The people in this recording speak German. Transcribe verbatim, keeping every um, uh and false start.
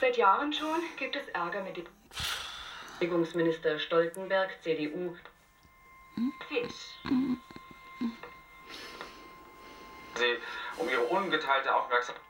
Seit Jahren schon gibt es Ärger mit dem Verteidigungsminister Stoltenberg, C D U. Fisch. Sie um ihre ungeteilte Aufmerksamkeit.